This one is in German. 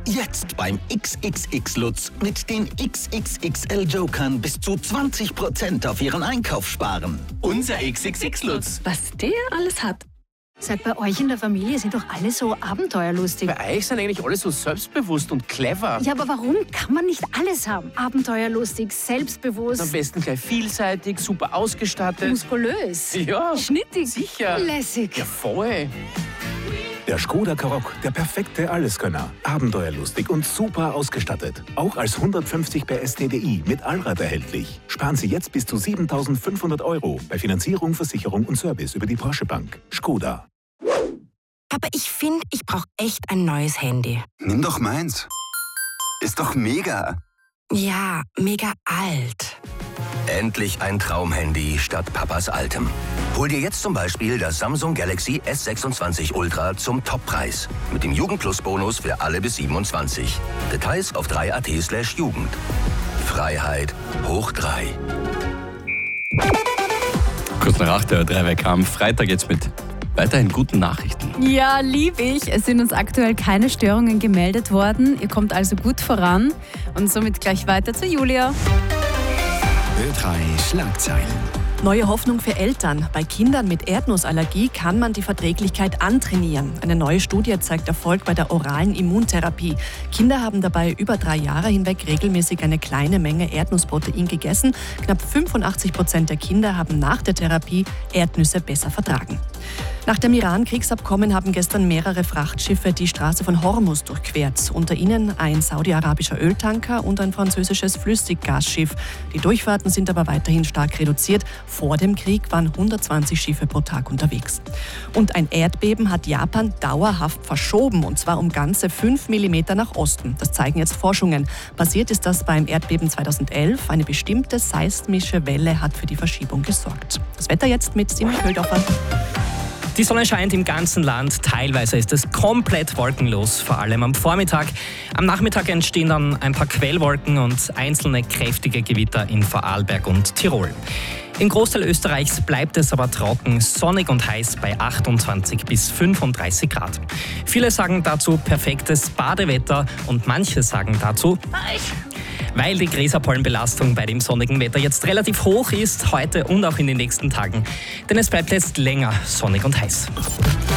Jetzt beim XXX Lutz mit den XXXL Jokern bis zu 20% auf Ihren Einkauf sparen. Unser XXX Lutz. Was der alles hat. Sag, bei euch in der Familie sind doch alle so abenteuerlustig. Bei euch sind eigentlich alle so selbstbewusst und clever. Ja, aber warum kann man nicht alles haben? Abenteuerlustig, selbstbewusst, Am besten gleich vielseitig, super ausgestattet. muskulös, Ja, schnittig, sicher. lässig. Ja, voll. Der Škoda Karoq, der perfekte Alleskönner. Abenteuerlustig und super ausgestattet. Auch als 150 PS TDI mit Allrad erhältlich. Sparen Sie jetzt bis zu 7.500 € bei Finanzierung, Versicherung und Service über die Porsche Bank. Škoda. Aber ich finde, ich brauche echt ein neues Handy. Nimm doch meins. Ist doch mega. Ja, mega alt. Endlich ein Traumhandy statt Papas altem. Hol dir jetzt zum Beispiel das Samsung Galaxy S26 Ultra zum Toppreis. Mit dem Jugend-Plus-Bonus für alle bis 27. Details auf 3.at/Jugend. Freiheit hoch 3. Kurz nach 8 Uhr, 3 weg am Freitag jetzt mit weiterhin guten Nachrichten. Ja, lieb ich. Es sind uns aktuell keine Störungen gemeldet worden. Ihr kommt also gut voran. Und somit gleich weiter zu Julia. Ö3 Schlagzeilen. Neue Hoffnung für Eltern. Bei Kindern mit Erdnussallergie kann man die Verträglichkeit antrainieren. Eine neue Studie zeigt Erfolg bei der oralen Immuntherapie. Kinder haben dabei über 3 Jahre hinweg regelmäßig eine kleine Menge Erdnussprotein gegessen. Knapp 85% der Kinder haben nach der Therapie Erdnüsse besser vertragen. Nach dem Iran-Kriegsabkommen haben gestern mehrere Frachtschiffe die Straße von Hormuz durchquert. Unter ihnen ein saudi-arabischer Öltanker und ein französisches Flüssiggasschiff. Die Durchfahrten sind aber weiterhin stark reduziert. Vor dem Krieg waren 120 Schiffe pro Tag unterwegs. Und ein Erdbeben hat Japan dauerhaft verschoben, und zwar um ganze 5 mm nach Osten. Das zeigen jetzt Forschungen. Passiert ist das beim Erdbeben 2011. Eine bestimmte seismische Welle hat für die Verschiebung gesorgt. Das Wetter jetzt mit Simon Köldorfer. Die Sonne scheint im ganzen Land, teilweise ist es komplett wolkenlos, vor allem am Vormittag. Am Nachmittag entstehen dann ein paar Quellwolken und einzelne kräftige Gewitter in Vorarlberg und Tirol. Im Großteil Österreichs bleibt es aber trocken, sonnig und heiß bei 28 bis 35 Grad. Viele sagen dazu perfektes Badewetter und manche sagen dazu, weil die Gräserpollenbelastung bei dem sonnigen Wetter jetzt relativ hoch ist, heute und auch in den nächsten Tagen. Denn es bleibt jetzt länger sonnig und heiß.